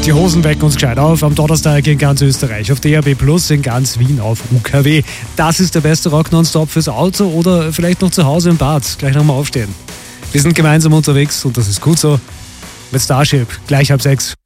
Die Hosen wecken uns gescheit auf am Donnerstag in ganz Österreich, auf DAB+, in ganz Wien auf UKW. Das ist der beste Rock nonstop fürs Auto oder vielleicht noch zu Hause im Bad, gleich nochmal aufstehen. Wir sind gemeinsam unterwegs und das ist gut so. Mit Starship, gleich ab 6.